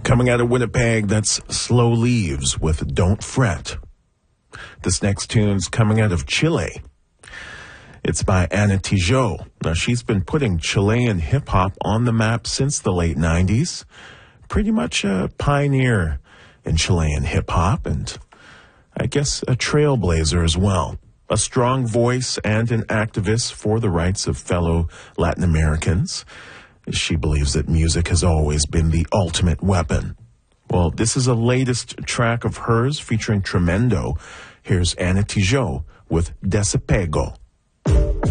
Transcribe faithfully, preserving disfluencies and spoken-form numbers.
Coming out of Winnipeg, that's Slow Leaves with Don't Fret. This next tune's coming out of Chile. It's by Ana Tijoux. Now, she's been putting Chilean hip-hop on the map since the late nineties. Pretty much a pioneer in Chilean hip-hop, and I guess a trailblazer as well. A strong voice and an activist for the rights of fellow Latin Americans. She believes that music has always been the ultimate weapon. Well, this is a latest track of hers featuring Tremendo. Here's Ana Tijoux with Desapego.